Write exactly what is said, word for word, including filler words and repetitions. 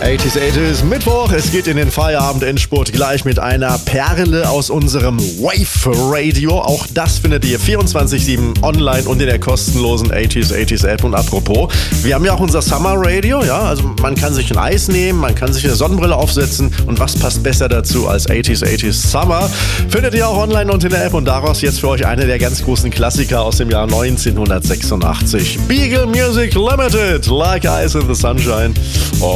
achtziger achtziger Mittwoch, es geht in den Feierabend-Endspurt gleich mit einer Perle aus unserem Wave Radio. Auch das findet ihr vierundzwanzig sieben online und in der kostenlosen achtziger achtziger App. Und apropos, wir haben ja auch unser Summer Radio, ja, also man kann sich ein Eis nehmen, man kann sich eine Sonnenbrille aufsetzen und was passt besser dazu als achtziger achtziger Summer? Findet ihr auch online und in der App und daraus jetzt für euch einer der ganz großen Klassiker aus dem Jahr neunzehnhundertsechsundachtzig. Beagle Music Limited, Like Ice in the Sunshine.